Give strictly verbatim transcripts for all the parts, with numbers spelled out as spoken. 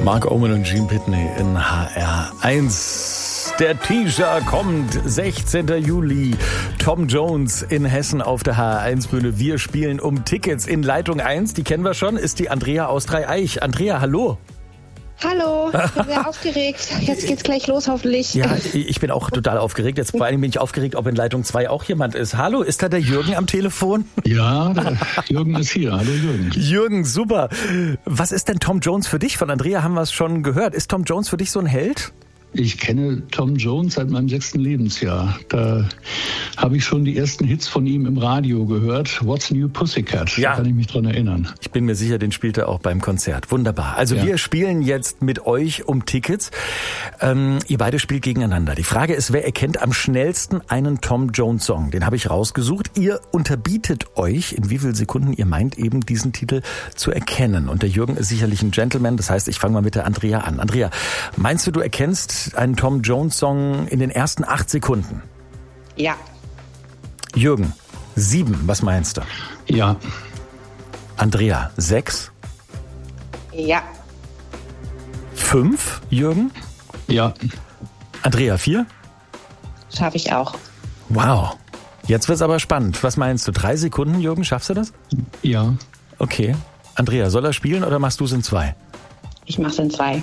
Mark Oman und Gene Pitney in H R eins. Der Teaser kommt, sechzehnter Juli. Tom Jones in Hessen auf der H R eins Bühne. Wir spielen um Tickets in Leitung eins. Die kennen wir schon, ist die Andrea aus Dreieich. Andrea, hallo. Hallo, ich bin sehr aufgeregt. Jetzt geht's gleich los, hoffentlich. Ja, ich bin auch total aufgeregt. Jetzt vor allem bin ich aufgeregt, ob in Leitung zwei auch jemand ist. Hallo, ist da der Jürgen am Telefon? Ja, der Jürgen ist hier. Hallo Jürgen. Jürgen, super. Was ist denn Tom Jones für dich? Von Andrea haben wir es schon gehört. Ist Tom Jones für dich so ein Held? Ich kenne Tom Jones seit meinem sechsten Lebensjahr. Da habe ich schon die ersten Hits von ihm im Radio gehört. What's New Pussycat? Ja. Da kann ich mich dran erinnern. Ich bin mir sicher, den spielt er auch beim Konzert. Wunderbar. Also ja. Wir spielen jetzt mit euch um Tickets. Ähm, ihr beide spielt gegeneinander. Die Frage ist, wer erkennt am schnellsten einen Tom Jones Song? Den habe ich rausgesucht. Ihr unterbietet euch, in wie vielen Sekunden ihr meint, eben diesen Titel zu erkennen. Und der Jürgen ist sicherlich ein Gentleman. Das heißt, ich fange mal mit der Andrea an. Andrea, meinst du, du erkennst einen Tom Jones Song in den ersten acht Sekunden? Ja. Jürgen, sieben, was meinst du? Ja. Andrea, sechs? Ja. Fünf, Jürgen? Ja. Andrea, vier? Schaffe ich auch. Wow. Jetzt wird's aber spannend. Was meinst du? Drei Sekunden, Jürgen, schaffst du das? Ja. Okay. Andrea, soll er spielen oder machst du es in zwei? Ich mach's in zwei.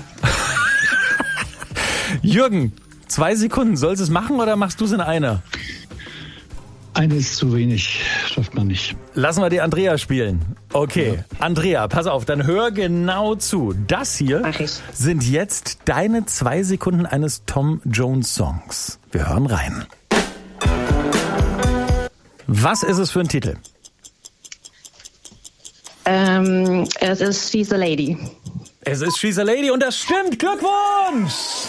Jürgen, zwei Sekunden. Sollst du es machen oder machst du es in einer? Eine ist zu wenig. Schafft man nicht. Lassen wir die Andrea spielen. Okay. Ja. Andrea, pass auf, dann hör genau zu. Das hier sind jetzt deine zwei Sekunden eines Tom Jones Songs. Wir hören rein. Was ist es für ein Titel? Ähm, es ist She's a Lady. Es ist She's a Lady und das stimmt. Glückwunsch!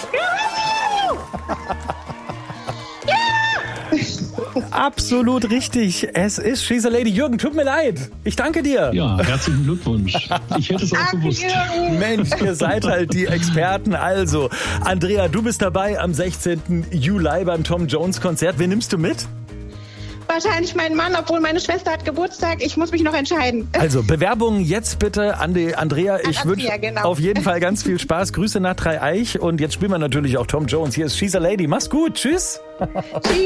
Absolut richtig. Es ist She's a Lady. Jürgen, tut mir leid. Ich danke dir. Ja, herzlichen Glückwunsch. Ich hätte es auch gewusst. Mensch, ihr seid halt die Experten. Also, Andrea, du bist dabei am sechzehnten Juli beim Tom Jones Konzert. Wen nimmst du mit? Wahrscheinlich meinen Mann, obwohl meine Schwester hat Geburtstag. Ich muss mich noch entscheiden. Also Bewerbungen jetzt bitte an die Andrea. Ich wünsche genau. auf jeden Fall ganz viel Spaß. Grüße nach Dreieich. Und jetzt spielen wir natürlich auch Tom Jones. Hier ist She's a Lady. Mach's gut. Tschüss. Tschüss.